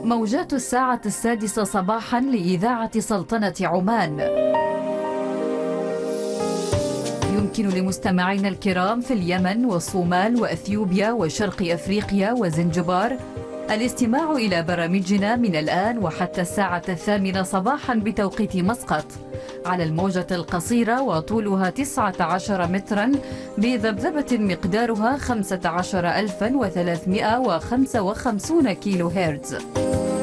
موجات الساعة 6 صباحا لإذاعة سلطنة عمان. يمكن لمستمعينا الكرام في اليمن والصومال وأثيوبيا وشرق أفريقيا وزنجبار الاستماع إلى برامجنا من الآن وحتى الساعة 8 صباحا بتوقيت مسقط على الموجة القصيرة وطولها 19 مترا بذبذبة مقدارها 15355 كيلو هرتز.